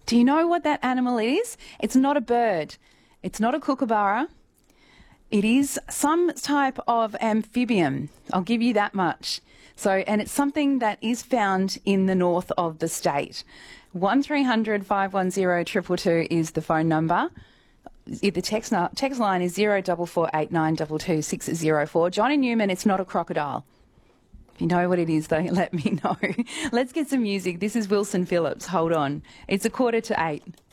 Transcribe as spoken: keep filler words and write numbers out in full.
Do you know what that animal is? It's not a bird. It's not a kookaburra. It is some type of amphibian. I'll give you that much. So, and it's something that is found in the north of the state. one three hundred five one zero two two two is the phone number. The text, text line is zero four four eight nine two two six zero four. Johnny Newman, it's not a crocodile. If you know what it is, though, let me know. Let's get some music. This is Wilson Phillips. Hold on. It's a quarter to eight.